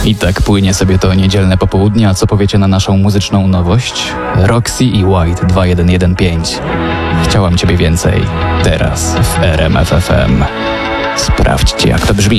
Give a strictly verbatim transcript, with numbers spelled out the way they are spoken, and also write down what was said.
I tak płynie sobie to niedzielne popołudnie, a co powiecie na naszą muzyczną nowość? Roxy i White dwa jeden jeden pięć. Chciałam ciebie więcej. Teraz w R M F F M. Sprawdźcie, jak to brzmi.